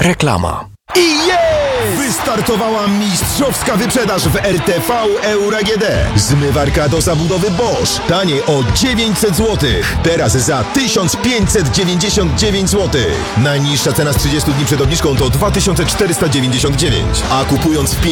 Reklama. Wystartowała mistrzowska wyprzedaż w RTV Euro AGD. Zmywarka do zabudowy Bosch. Taniej o 900 zł. Teraz za 1599 zł. Najniższa cena z 30 dni przed obniżką to 2499. A kupując w